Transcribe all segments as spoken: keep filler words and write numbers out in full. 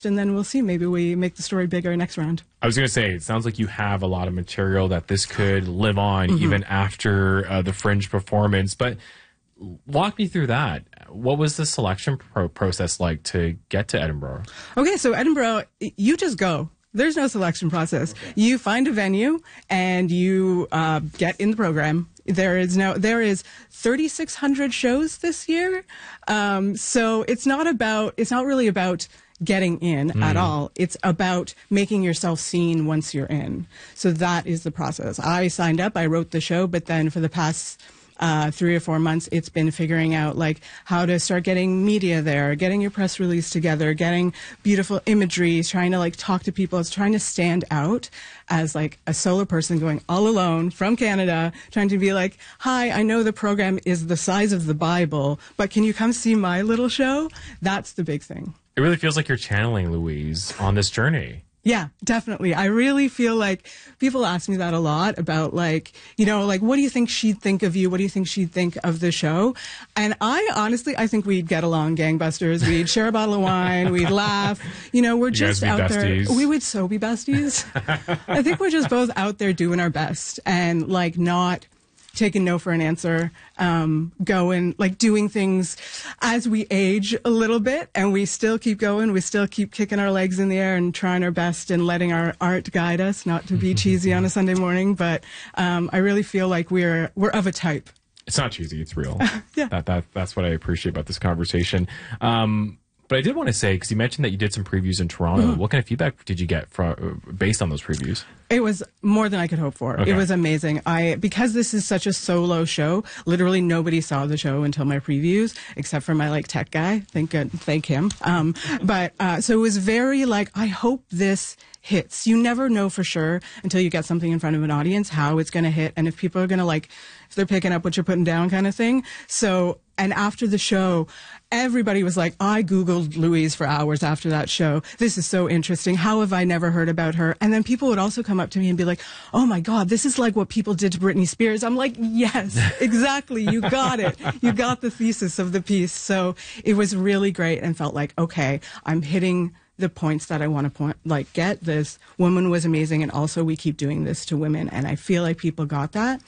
and then we'll see. Maybe we make the story bigger next round. I was going to say, it sounds like you have a lot of material that this could live on mm-hmm. even after uh, the Fringe performance. But walk me through that. What was the selection pro- process like to get to Edinburgh? Okay, so Edinburgh, you just go. There's no selection process. Okay. You find a venue and you uh, get in the program. There is no, there is thirty-six hundred shows this year. Um, so it's not about, it's not really about getting in mm. at all. It's about making yourself seen once you're in. So that is the process. I signed up, I wrote the show, but then for the past Uh, three or four months, it's been figuring out like how to start getting media there, getting your press release together, getting beautiful imagery, trying to like talk to people. It's trying to stand out as like a solo person going all alone from Canada, trying to be like, hi, I know the program is the size of the Bible, but can you come see my little show? That's the big thing. It really feels like you're channeling Louise on this journey. Yeah, definitely. I really feel like people ask me that a lot about like, you know, like, what do you think she'd think of you? What do you think she'd think of the show? And I honestly, I think we'd get along gangbusters. We'd share a bottle of wine. We'd laugh. You know, we're you just out besties. there. We would so be besties. I think we're just both out there doing our best and like not taking no for an answer, um, going, like doing things as we age a little bit and we still keep going. We still keep kicking our legs in the air and trying our best and letting our art guide us, not to be cheesy on a Sunday morning. But, um, I really feel like we're, we're of a type. It's not cheesy. It's real. yeah. That, that, that's what I appreciate about this conversation. Um, But I did want to say, because you mentioned that you did some previews in Toronto. Mm-hmm. What kind of feedback did you get from, based on those previews? It was more than I could hope for. Okay. It was amazing. I because this is such a solo show, literally nobody saw the show until my previews, except for my like tech guy. Thank God, thank him. Um, but uh, so it was very like, I hope this hits. You never know for sure until you get something in front of an audience how it's going to hit, and if people are going to like, if they're picking up what you're putting down, kind of thing. So. And after the show, everybody was like, I Googled Louise for hours after that show. This is so interesting. How have I never heard about her? And then people would also come up to me and be like, oh my God, this is like what people did to Britney Spears. I'm like, yes, exactly. You got it. You got the thesis of the piece. So it was really great and felt like, okay, I'm hitting the points that I want to point, like get this woman was amazing. And also we keep doing this to women. And I feel like people got that.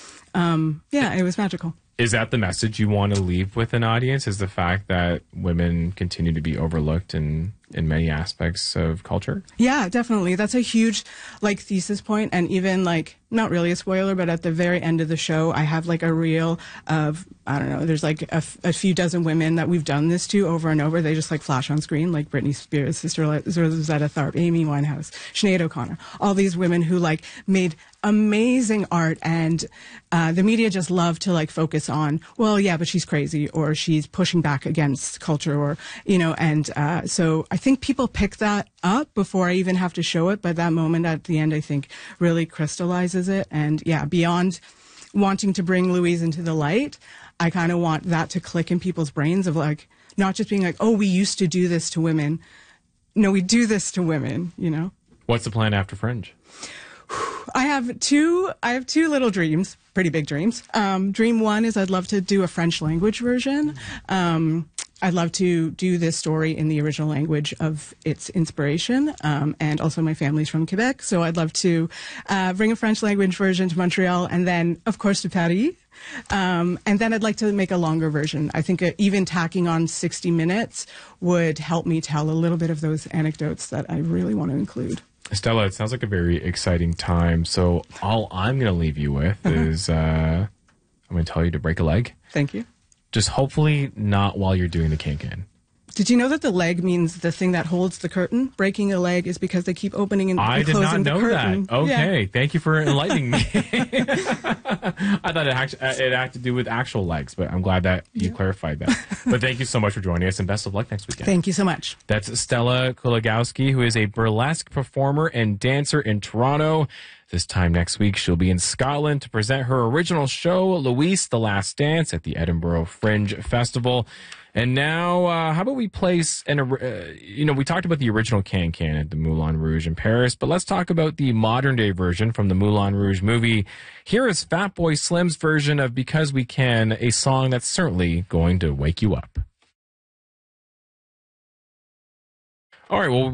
Um, yeah, it was magical. Is that the message you want to leave with an audience? Is the fact that women continue to be overlooked in, in many aspects of culture? Yeah, definitely. That's a huge, like, thesis point. And even, like, not really a spoiler, but at the very end of the show, I have, like, a reel of, I don't know, there's, like, a, f- a few dozen women that we've done this to over and over. They just, like, flash on screen, like Britney Spears, Sister Rosetta Tharpe, Amy Winehouse, Sinead O'Connor. All these women who, like, made amazing art, and uh, the media just love to, like, focus on, well, yeah, but she's crazy, or she's pushing back against culture, or, you know, and uh, so I think people pick that up before I even have to show it, but that moment at the end, I think, really crystallizes it. And yeah, beyond wanting to bring Louise into the light, I kind of want that to click in people's brains of like, not just being like, oh, we used to do this to women. No, we do this to women, you know? What's the plan after Fringe? I have two, I have two little dreams, pretty big dreams. Um, dream one is I'd love to do a French language version. Um, I'd love to do this story in the original language of its inspiration. Um, and also my family's from Quebec. So I'd love to, uh, bring a French language version to Montreal and then, of course, to Paris. Um, and then I'd like to make a longer version. I think uh, even tacking on sixty minutes would help me tell a little bit of those anecdotes that I really want to include. Stella, it sounds like a very exciting time. So all I'm going to leave you with uh-huh. is uh, I'm going to tell you to break a leg. Thank you. Just hopefully not while you're doing the can-can. Did you know that the leg means the thing that holds the curtain? Breaking a leg is because they keep opening and, I and closing the curtain. I did not know that. Okay, yeah. Thank you for enlightening me. I thought it, actually, it had to do with actual legs, but I'm glad that you yeah. clarified that. But thank you so much for joining us, and best of luck next weekend. Thank you so much. That's Stella Kulagowski, who is a burlesque performer and dancer in Toronto. This time next week, she'll be in Scotland to present her original show, Louise, The Last Dance, at the Edinburgh Fringe Festival. And now, uh, how about we place an, uh, you know, we talked about the original Can-Can at the Moulin Rouge in Paris, but let's talk about the modern day version from the Moulin Rouge movie. Here is Fatboy Slim's version of Because We Can, a song that's certainly going to wake you up. All right, well,